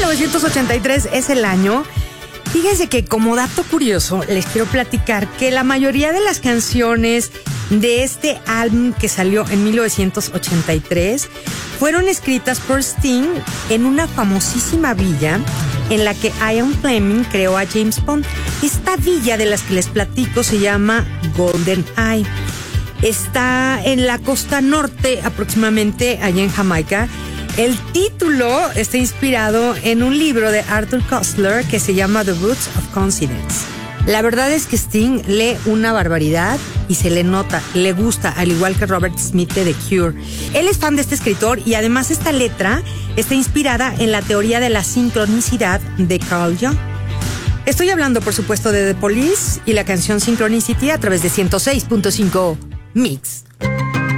1983 es el año. Fíjense que como dato curioso les quiero platicar que la mayoría de las canciones de este álbum que salió en 1983 fueron escritas por Sting en una famosísima villa en la que Ian Fleming creó a James Bond. Esta villa de las que les platico se llama Golden Eye. Está en la costa norte, aproximadamente allá en Jamaica. El título está inspirado en un libro de Arthur Koestler que se llama The Roots of Coincidence. La verdad es que Sting lee una barbaridad y se le nota, le gusta, al igual que Robert Smith de The Cure. Él es fan de este escritor y además esta letra está inspirada en la teoría de la sincronicidad de Carl Jung. Estoy hablando, por supuesto, de The Police y la canción Synchronicity a través de 106.5 Mix.